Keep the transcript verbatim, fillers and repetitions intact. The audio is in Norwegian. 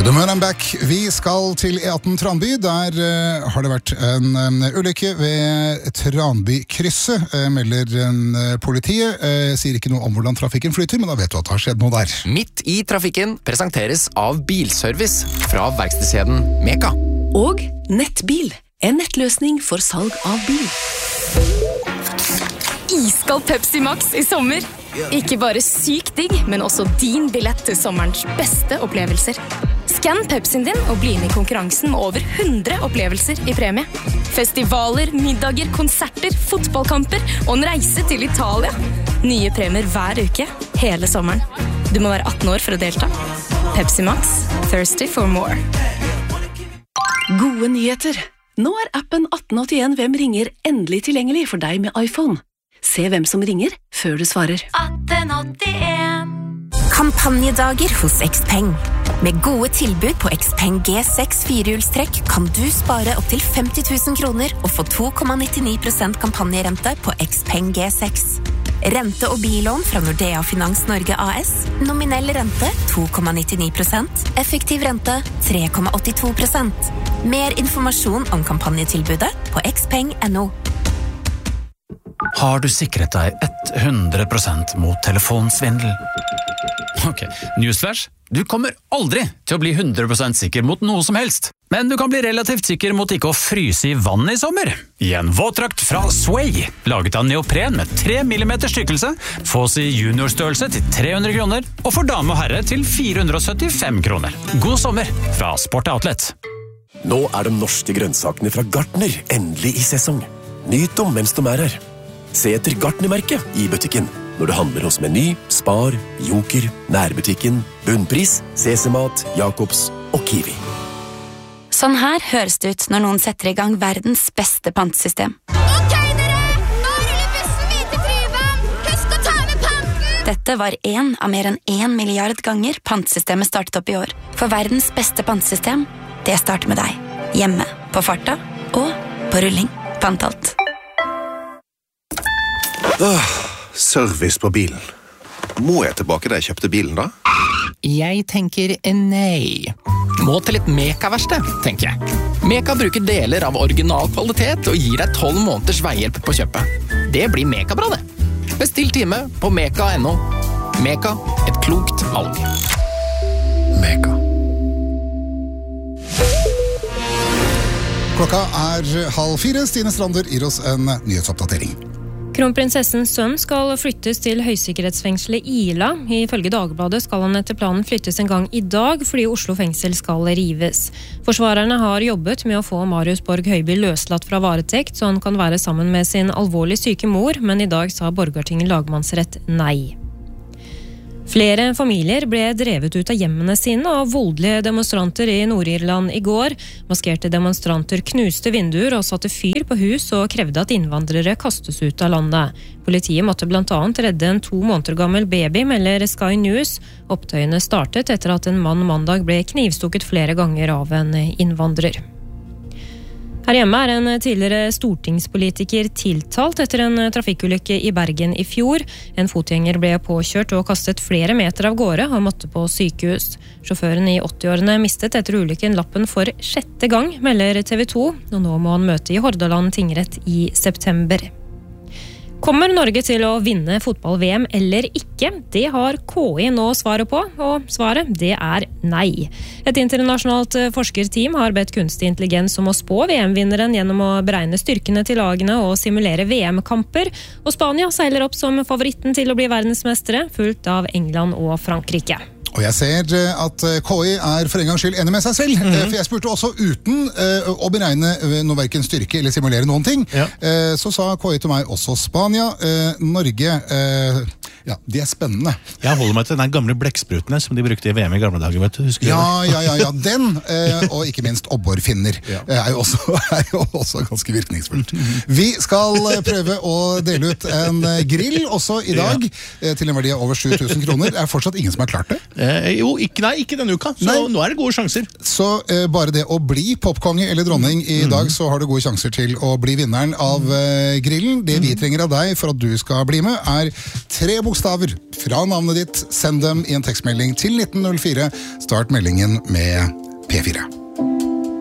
To the moon and back. Vi skal til E atten Tranby. Der uh, har det vært en um, ulykke ved Tranby-krysset, uh, melder uh, politiet. Uh, sier ikke noe om hvordan trafikken flyter, men da vet du at det har skjedd noe der. Midt i trafikken presenteres av Bilservice fra verkstedskjeden Meka. Og Nettbil, en nettløsning for salg av bil. Iskald Pepsi Max i sommer. Ikke bare syk digg, men også din billett til sommerens beste opplevelser. Skann Pepsien din og bli med i konkurransen med over hundre opplevelser i premie. Festivaler, middager, konserter, fotballkamper og en reise til Italia. Nye premier hver uke, hele sommeren. Du må være atten år for å delta. Pepsi Max, thirsty for more. Gode nyheter. Nå er appen atten åttien Hvem ringer endelig tilgjengelig for deg med iPhone. Se hvem som ringer før du svarer. atten åttien Kampanjedager hos Xpeng. Med gode tilbud på Xpeng G seks firehjulstrekk kan du spare opp til femti tusen kroner og få to komma nittini prosent kampanjerente på Xpeng G seks. Rente- og billån fra Nordea Finans Norge A S. Nominell rente to komma nittini prosent. Effektiv rente tre komma åttito prosent. Mer informasjon om kampanjetilbudet på xpeng punktum no. Har du sikret deg hundre prosent mot telefonsvindel? Ok, newsflash. Du kommer aldri til å bli hundre prosent sikker mot noe som helst. Men du kan bli relativt sikker mot ikke å fryse i vann i sommer. I en våtdrakt fra Sway, laget av neopren med tre millimeter stykkelse, fås i juniorstørrelse til tre hundre kroner, og for dame og herre til fire hundre syttifem kroner. God sommer fra Sport Outlet. Nå er de norske grønnsakene fra Gartner endelig i sesong. Nyt dem mens de er her. Se etter Gartner-merket i butikken. Når du handler hos Meny, Spar, Joker, Nærbutikken, Bunnpris, C C-mat, Jacobs og Kiwi. Sånn her høres det ut når noen setter i gang verdens beste pantesystem. Ok dere, nå ruller bussen hvite tryven. Husk å ta med panten. Dette var en av mer enn en milliard ganger pantesystemet startet opp i år. For verdens beste pantesystem, det starter med deg. Hjemme, på farta og på rulling. Pantalt. Åh, service på bilen. Må jeg tilbake da jeg kjøpte bilen da? Jeg tenker nei. Må til litt Meka-verksted, tenker jeg. Meka bruker deler av original kvalitet og gir deg tolv måneders veihjelp på kjøpet. Det blir Meka-bra, det. Bestill time på meka punktum no. Meka, et klokt valg. Meka. Klokka er halv fire. Stine Strander gir oss en nyhetsoppdatering. Kronprinsessens sønn skal flyttes til høysikkerhetsfengselet Ila. Ifølge Dagbladet skal han etter planen flyttes en gang i dag, fordi Oslo fengsel skal rives. Forsvarerne har jobbet med å få Marius Borg Høiby løslatt fra varetekt, så han kan være sammen med sin alvorlig syke mor, men i dag sa Borgarting lagmannsrett nei. Flere familier ble drevet ut av hjemmene sine av voldelige demonstranter i Nord-Irland i går. Maskerte demonstranter knuste vinduer og satte fyr på hus og krevde at innvandrere kastes ut av landet. Politiet måtte blant annet redde en to måneder gammel baby, melder Sky News. Opptøyene startet etter at en mann mandag ble knivstukket flere ganger av en innvandrer. Her hjemme er en tidligere stortingspolitiker tiltalt etter en trafikkulykke i Bergen i fjor. En fotgjenger ble påkjørt og kastet flere meter av gårde og måtte på sykehus. Sjåføren i åtti-årene mistet etter ulykken lappen for sjette gang, melder T V to, og nå må han møte i Hordaland tingrett i september. Kommer Norge til å vinne fotball-V M eller ikke? Det har K I nå svaret på, og svaret det er nei. Et internasjonalt forskerteam har bedt kunstig intelligens om å spå V M-vinneren gjennom å beregne styrkene til lagene og simulere V M-kamper, og Spania seiler opp som favoritten til å bli verdensmestere, fulgt av England og Frankrike. Og jeg ser at K I er for en gangs skyld enig med seg selv, mm-hmm. for jeg spurte også uten uh, å beregne noe hverken styrke eller simulere noen ting. Ja. Uh, så sa K I til meg også Spania, uh, Norge, uh, ja, de er spennende. Jeg holder meg til den gamle blekksprutene som de brukte i V M i gamle dager, vet du, husker du? Ja, ja, ja, ja, den, uh, og ikke minst obborfinner, ja. er, jo også, er jo også ganske virkningsfullt. Vi skal prøve å dele ut en grill også i dag, ja. til en verdi av over sju tusen kroner. Det er fortsatt ingen som har klart det. Eh, jo, ikke, nei, ikke denne uka, så nei. Nå er det gode sjanser. Så eh, bare det å bli popkonge eller dronning i mm. dag, så har du gode sjanser til å bli vinneren av eh, grillen. Det vi trenger av deg for at du skal bli med, er tre bokstaver bokstaver fra navnet ditt. Send dem i en tekstmelding til nitten null fire. Start meldingen med P fire.